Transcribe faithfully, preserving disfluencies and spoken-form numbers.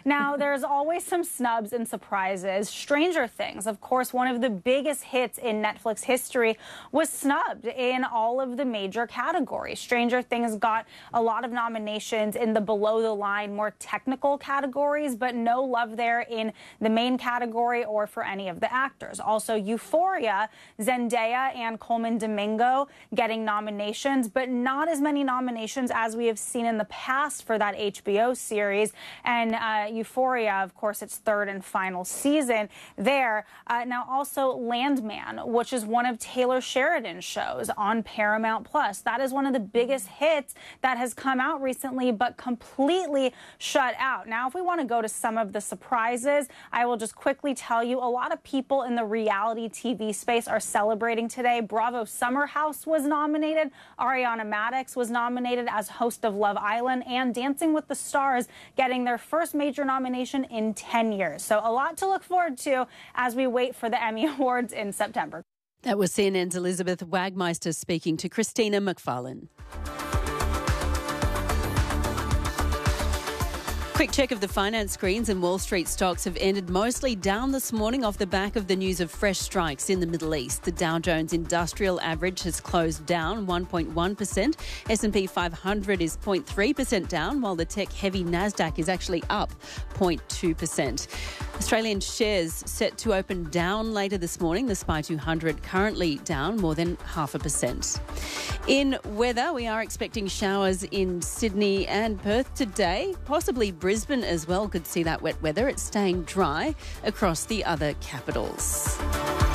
Now, there's always some snubs and surprises. Stranger Things, of course, one of the biggest hits in Netflix history, was snubbed in all of the major categories. Stranger Things got a lot of nominations in the below-the-line, more technical categories, but no love there in the main category or for any of the actors. Also, Euphoria, Zendaya and Colman Domingo getting nominations, but not as many nominations as we have seen in the past for that H B O series. And uh, Euphoria, of course, its third and final season there. Uh, now, also Landman, which is one of Taylor Sheridan's shows on Paramount Plus. That is one of the biggest hits that has come out recently, but completely shut out. Now, if we want to go to some of the surprises, I will just quickly tell you a lot of people in the reality T V space are celebrating today. Bravo Summer House was nominated. Ariana Madix was nominated as host of Love Island, and Dancing with the Stars getting their first major nomination in ten years. So a lot to look forward to as we wait for the Emmy Awards in September. That was C N N's Elizabeth Wagmeister speaking to Christina McFarlane. Quick check of the finance screens, and Wall Street stocks have ended mostly down this morning off the back of the news of fresh strikes in the Middle East. The Dow Jones Industrial Average has closed down one point one percent. S and P five hundred is zero point three percent down, while the tech-heavy Nasdaq is actually up zero point two percent. Australian shares set to open down later this morning. The S P Y two hundred currently down more than half a percent. In weather, we are expecting showers in Sydney and Perth today, possibly Brisbane as well could see that wet weather. It's staying dry across the other capitals.